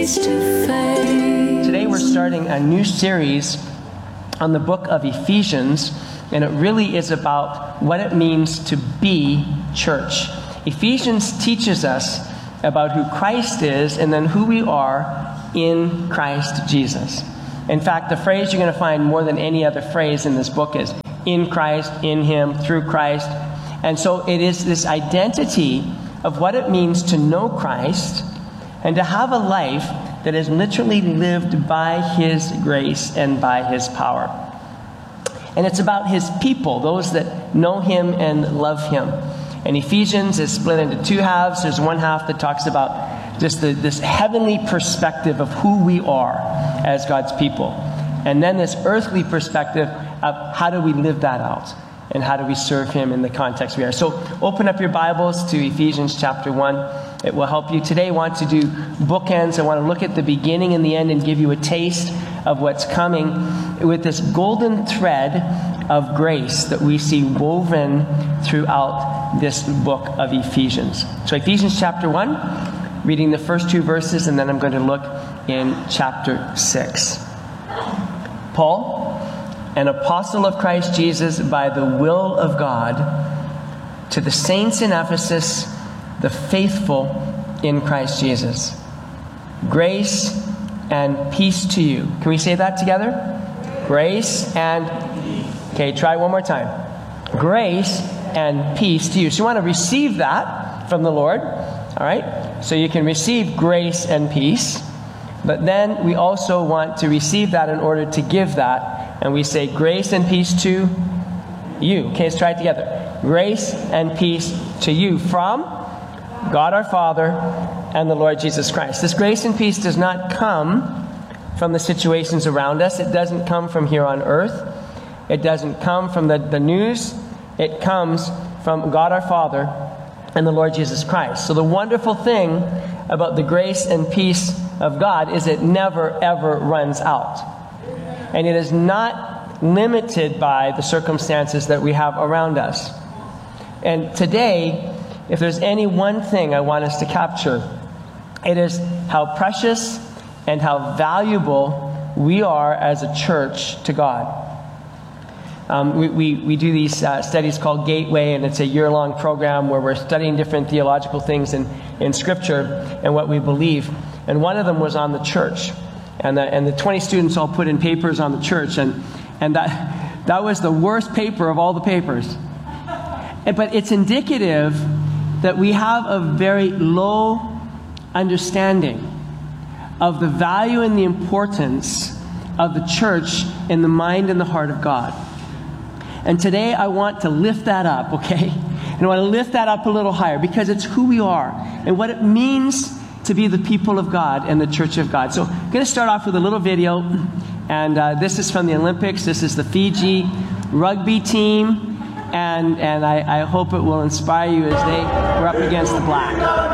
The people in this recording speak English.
Today we're starting a new series on the book of Ephesians, and it really is about what it means to be church. Ephesians teaches us about who Christ is and then who we are in Christ Jesus. In fact, the phrase you're going to find more than any other phrase in this book is in Christ, in Him, through Christ. And so it is this identity of what it means to know Christ and to have a life that is literally lived by His grace and by His power. And it's about His people, those that know Him and love Him. And Ephesians is split into two halves. There's one half that talks about just this heavenly perspective of who we are as God's people. And then this earthly perspective of how do we live that out and how do we serve Him in the context we are. So open up your Bibles to Ephesians chapter 1. It will help you. Today I want to do bookends. I want to look at the beginning and the end and give you a taste of what's coming with this golden thread of grace that we see woven throughout this book of Ephesians. So Ephesians chapter 1, reading the first two verses, and then I'm going to look in chapter 6. Paul, an apostle of Christ Jesus by the will of God, to the saints in Ephesus, the faithful in Christ Jesus. Grace and peace to you. Can we say that together? Grace and... Okay, try it one more time. Grace and peace to you. So you want to receive that from the Lord. All right? So you can receive grace and peace. But then we also want to receive that in order to give that. And we say grace and peace to you. Okay, let's try it together. Grace and peace to you from God our Father and the Lord Jesus Christ. This grace and peace does not come from the situations around us. It doesn't come from here on earth. It doesn't come from the news. It comes from God our Father and the Lord Jesus Christ. So the wonderful thing about the grace and peace of God is it never, ever runs out. And it is not limited by the circumstances that we have around us. And today, if there's any one thing I want us to capture, it is how precious and how valuable we are as a church to God. We do these studies called Gateway, and it's a year-long program where we're studying different theological things in Scripture and what we believe. And one of them was on the church. And the 20 students all put in papers on the church, and that was the worst paper of all the papers. But it's indicative that we have a very low understanding of the value and the importance of the church in the mind and the heart of God. And today I want to lift that up, okay? And I want to lift that up a little higher because it's who we are and what it means to be the people of God and the church of God. So I'm going to start off with a little video. And this is from the Olympics. This is the Fiji rugby team. And I hope it will inspire you as they were up against the black.